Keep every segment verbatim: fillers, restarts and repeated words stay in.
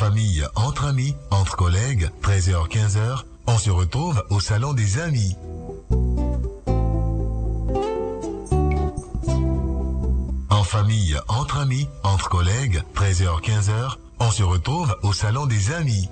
famille, entre amis, entre collègues, treize heures quinze heures, on se retrouve au salon des amis. En famille, entre amis, entre collègues, treize heures quinze heures, on se retrouve au salon des amis.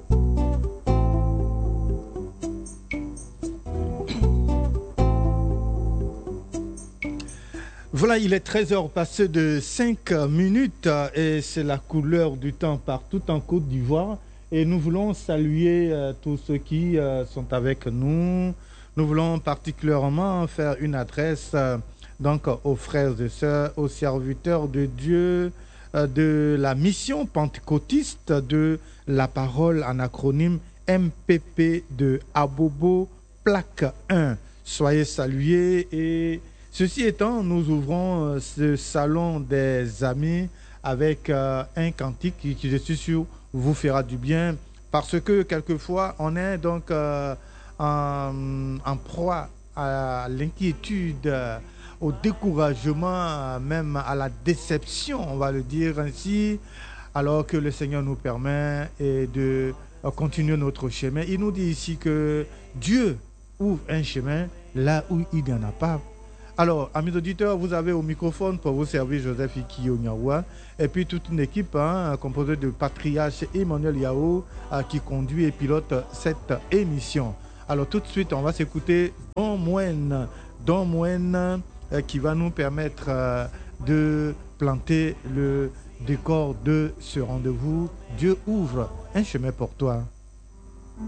Voilà, il est treize heures passées de cinq minutes et c'est la couleur du temps partout en Côte d'Ivoire. Et nous voulons saluer euh, tous ceux qui euh, sont avec nous. Nous voulons particulièrement faire une adresse euh, donc, aux frères et sœurs, aux serviteurs de Dieu, euh, de la mission pentecôtiste de la parole en acronyme M P P de Abobo, plaque un. Soyez salués et... Ceci étant, nous ouvrons euh, ce salon des amis avec euh, un cantique qui, qui, je suis sûr, vous fera du bien parce que quelquefois, on est donc euh, en, en proie à l'inquiétude, euh, au découragement, euh, même à la déception, on va le dire ainsi, alors que le Seigneur nous permet et de euh, continuer notre chemin. Il nous dit ici que Dieu ouvre un chemin là où il n'y en a pas. Alors, amis auditeurs, vous avez au microphone pour vous servir Joseph Iki Onyawa et puis toute une équipe hein, composée de Patriarche Emmanuel Yao euh, qui conduit et pilote cette émission. Alors, tout de suite, on va s'écouter Don Mouen, Don Mouen euh, qui va nous permettre euh, de planter le décor de ce rendez-vous. Dieu ouvre un chemin pour toi.